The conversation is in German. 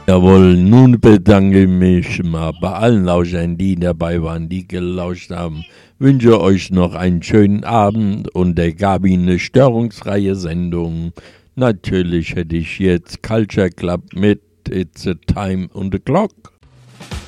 Jawohl, nun bedanke ich mich mal bei allen Lauschern, die dabei waren, die gelauscht haben. Wünsche euch noch einen schönen Abend und der Gabi eine störungsfreie Sendung. Natürlich hätte ich jetzt Culture Club mit It's a Time on the Clock.